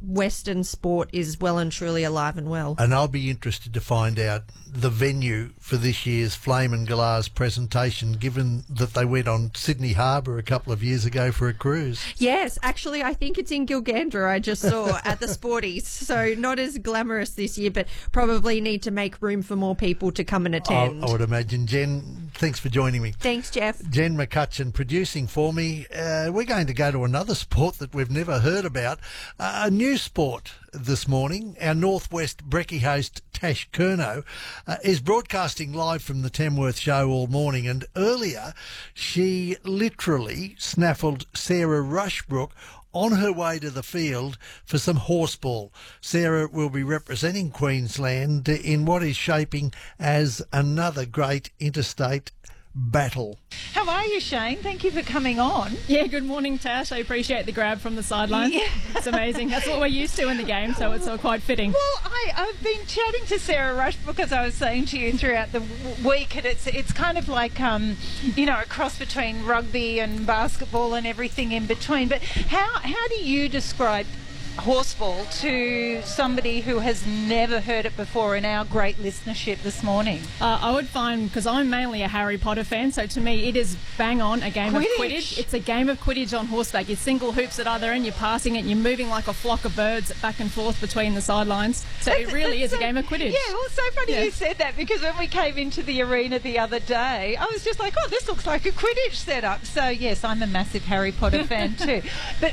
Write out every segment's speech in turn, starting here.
Western sport is well and truly alive and well. And I'll be interested to find out the venue for this year's Flame and Galahs presentation, given that they went on Sydney Harbour a couple of years ago for a cruise. Yes, actually, I think it's in Gilgandra, I just saw at the Sporties. So not as glamorous this year, but probably need to make room for more people to come and attend. I would imagine. Jen, thanks for joining me. Thanks, Jeff. Jen McCutcheon producing for me. We're going to go to another sport that we've never heard about, a new sport this morning. Our Northwest Brekkie host, Tash Curnow, is broadcasting live from the Tamworth show all morning, and earlier she literally snaffled Sarah Rushbrook on her way to the field for some horseball. Sarah will be representing Queensland in what is shaping as another great interstate battle. How are you, Shane? Thank you for coming on. Yeah, good morning, Tash. I appreciate the grab from the sideline. Yeah. It's amazing. That's what we're used to in the game, so it's quite fitting. Well, I've been chatting to Sarah Rushbrook, as I was saying to you, throughout the week, and it's kind of like, a cross between rugby and basketball and everything in between. But how do you describe horseball to somebody who has never heard it before in our great listenership this morning? I would find, because I'm mainly a Harry Potter fan, so to me it is bang on a game of Quidditch. It's a game of Quidditch on horseback. You single hoops at either end, you're passing it, and you're moving like a flock of birds back and forth between the sidelines. So it really is a game of Quidditch. Yeah, well, so funny you said that, because when we came into the arena the other day, I was just like, oh, this looks like a Quidditch setup. So yes, I'm a massive Harry Potter fan too. But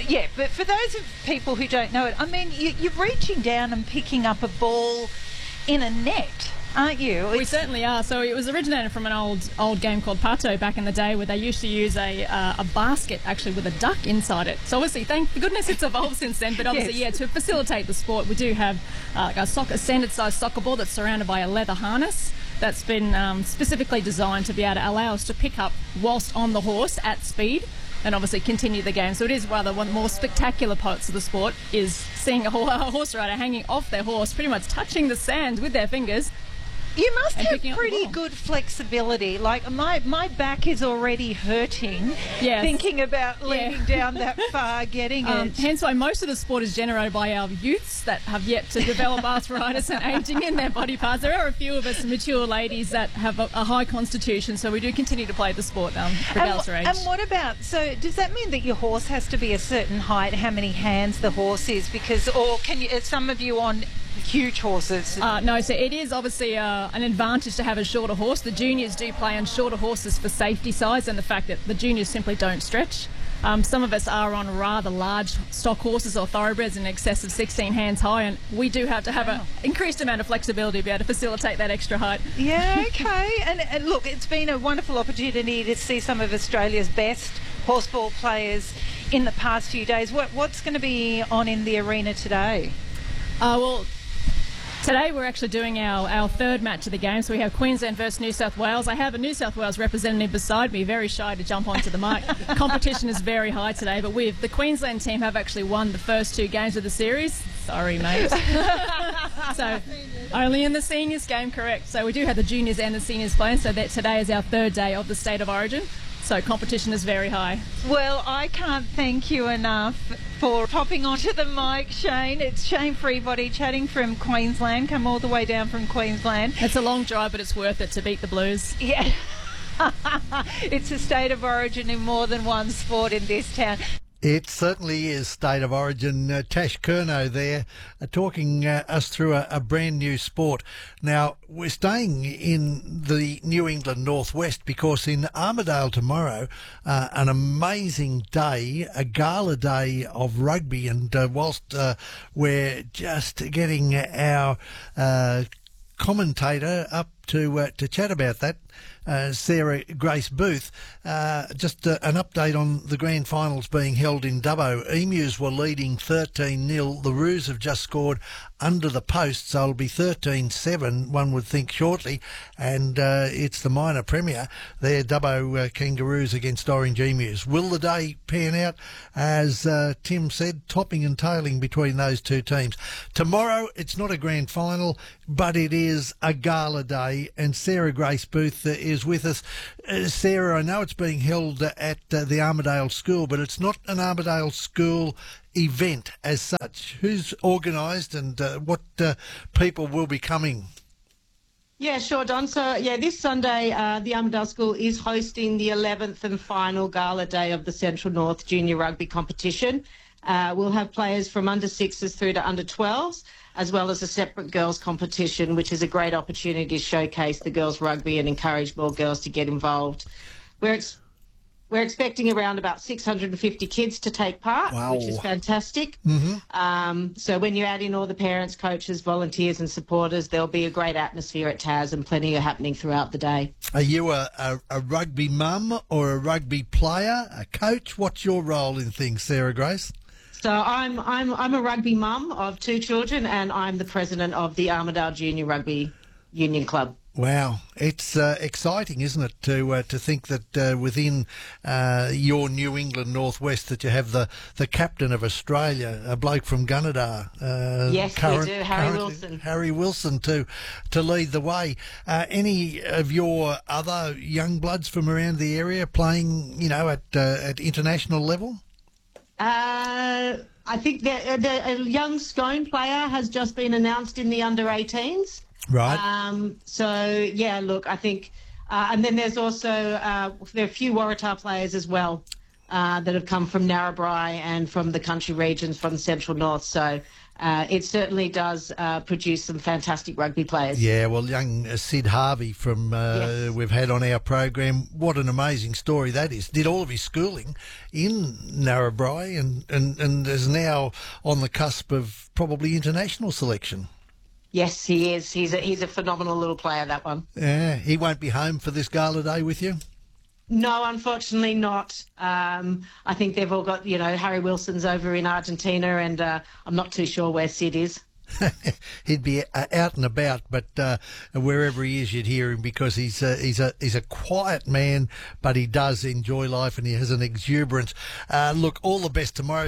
for those of people who don't know it, I mean, you're reaching down and picking up a ball in a net, aren't you? We certainly are. So it was originated from an old game called Pato back in the day, where they used to use a basket actually with a duck inside it. So obviously, thank goodness it's evolved since then. But obviously, yes, to facilitate the sport, we do have a standard size soccer ball that's surrounded by a leather harness that's been specifically designed to be able to allow us to pick up whilst on the horse at speed, and obviously continue the game. So it is rather one of the more spectacular parts of the sport, is seeing a horse rider hanging off their horse, pretty much touching the sand with their fingers. You must have pretty good flexibility. Like, my back is already hurting thinking about leaning down that far, getting it. Hence why most of the sport is generated by our youths that have yet to develop arthritis and ageing in their body parts. There are a few of us mature ladies that have a high constitution, so we do continue to play the sport regardless of age. And what about, so does that mean that your horse has to be a certain height, how many hands the horse is? Because, or can you, some of you on huge horses? No, so it is obviously an advantage to have a shorter horse. The juniors do play on shorter horses for safety size and the fact that the juniors simply don't stretch. Some of us are on rather large stock horses or thoroughbreds in excess of 16 hands high, and we do have to have an increased amount of flexibility to be able to facilitate that extra height. Yeah, okay. And look, it's been a wonderful opportunity to see some of Australia's best horseball players in the past few days. What's going to be on in the arena today? Well, today we're actually doing our third match of the game, so we have Queensland versus New South Wales. I have a New South Wales representative beside me, very shy to jump onto the mic. Competition is very high today, but the Queensland team have actually won the first two games of the series. Sorry, mate. So only in the seniors game, correct. So we do have the juniors and the seniors playing, so that today is our third day of the State of Origin. So competition is very high. Well, I can't thank you enough for popping onto the mic, Shane. It's Shane Freebody chatting from Queensland, come all the way down from Queensland. It's a long drive, but it's worth it to beat the Blues. Yeah. It's a State of Origin in more than one sport in this town. It certainly is State of Origin. Tash Curnow there talking us through a brand new sport. Now, we're staying in the New England Northwest because in Armidale tomorrow, an amazing day, a gala day of rugby. And whilst we're just getting our commentator up to chat about that, Sarah Grace Booth. Just an update on the grand finals being held in Dubbo. Emus were leading 13-0. The Roos have just scored under the post, so it'll be 13-7, one would think, shortly. And it's the minor premier there, Dubbo Kangaroos against Orange Emus. Will the day pan out? As Tim said, topping and tailing between those two teams. Tomorrow, it's not a grand final, but it is a gala day. Day, and Sarah Grace Booth is with us. Sarah, I know it's being held at the Armidale School, but it's not an Armidale School event as such. Who's organised and what people will be coming? Yeah, sure, Don. So, this Sunday, the Armidale School is hosting the 11th and final gala day of the Central North Junior Rugby competition. We'll have players from under 6s through to under 12s, as well as a separate girls competition, which is a great opportunity to showcase the girls' rugby and encourage more girls to get involved. We're expecting around about 650 kids to take part, which is fantastic. Mm-hmm. So when you add in all the parents, coaches, volunteers and supporters, there'll be a great atmosphere at TAS and plenty are happening throughout the day. Are you a rugby mum or a rugby player, a coach? What's your role in things, Sarah Grace? So I'm a rugby mum of 2 children, and I'm the president of the Armidale Junior Rugby Union Club. Wow, it's exciting, isn't it, to think that within your New England Northwest that you have the captain of Australia, a bloke from Gunnedah. Yes, we do, Harry Wilson. Harry Wilson to lead the way. Any of your other young bloods from around the area playing, at international level? I think that a young Scone player has just been announced in the under-18s. Right. I think, and then there's also there are a few Waratah players as well that have come from Narrabri and from the country regions from the Central North. So it certainly does produce some fantastic rugby players. Yeah, well, young Sid Harvey from we've had on our program. What an amazing story that is. Did all of his schooling in Narrabri and is now on the cusp of probably international selection. Yes, he is. He's a phenomenal little player, that one. Yeah, he won't be home for this gala day with you? No, unfortunately not. I think they've all got, Harry Wilson's over in Argentina, and I'm not too sure where Sid is. He'd be out and about, but wherever he is, you'd hear him because he's a quiet man, but he does enjoy life and he has an exuberance. Look, all the best tomorrow.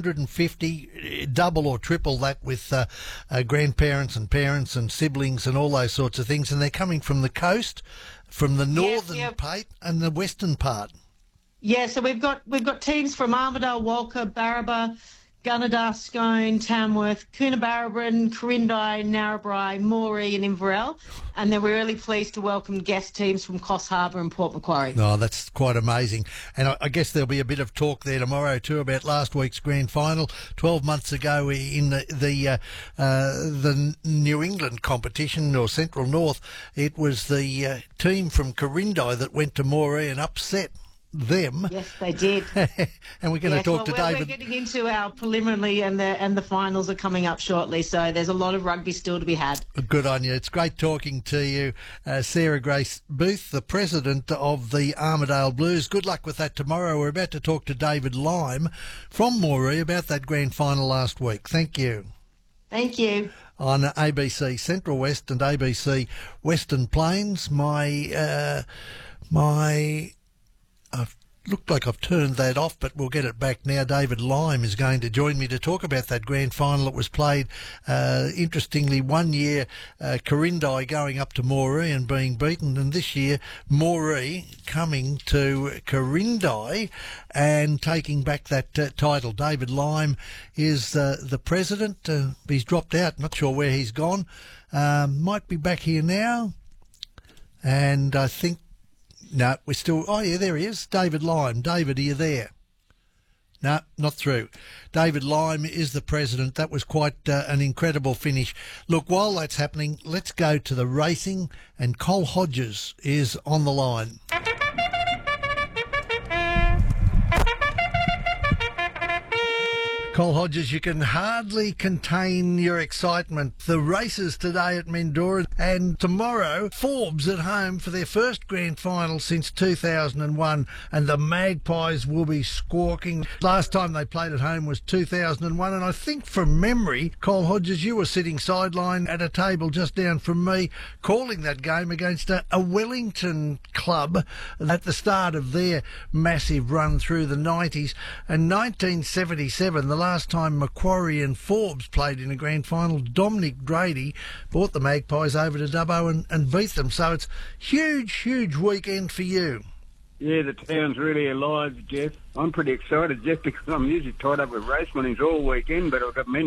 650, double or triple that with grandparents and parents and siblings and all those sorts of things, and they're coming from the coast, from the northern part and the western part. Yeah, so we've got teams from Armidale, Walker, Barraba, Gunnedah, Scone, Tamworth, Coonabarabran, Corindai, Narrabri, Moree and Inverell. And then we're really pleased to welcome guest teams from Coffs Harbour and Port Macquarie. Oh, that's quite amazing. And I guess there'll be a bit of talk there tomorrow too about last week's grand final. 12 months ago in the New England competition, or Central North, it was the team from Corindai that went to Moree and upset them. Yes, they did. And we're going to talk to David. We're getting into our preliminary and the finals are coming up shortly, so there's a lot of rugby still to be had. Good on you. It's great talking to you, Sarah Grace Booth, the president of the Armidale Blues. Good luck with that tomorrow. We're about to talk to David Lime from Moree about that grand final last week. Thank you. Thank you. On ABC Central West and ABC Western Plains, I've looked like I've turned that off, but we'll get it back now. David Lime is going to join me to talk about that grand final that was played. Interestingly, one year Corindai going up to Moree and being beaten, and this year Moree coming to Corindai and taking back that title. David Lime is the president. He's dropped out, not sure where he's gone. Might be back here now, and I think no, we're still... Oh, yeah, there he is. David Lime. David, are you there? No, not through. David Lime is the president. That was quite an incredible finish. Look, while that's happening, let's go to the racing, and Cole Hodges is on the line. Cole Hodges, you can hardly contain your excitement. The races today at Mendora, and tomorrow Forbes at home for their first grand final since 2001, and the Magpies will be squawking. Last time they played at home was 2001, and I think from memory, Cole Hodges, you were sitting sideline at a table just down from me calling that game against a Wellington club at the start of their massive run through the 90s. And 1977, the last time Macquarie and Forbes played in a grand final, Dominic Grady brought the Magpies over to Dubbo and beat them. So it's huge weekend for you. Yeah, the town's really alive, Jeff. I'm pretty excited, Jeff, because I'm usually tied up with race winnings all weekend, but I've got men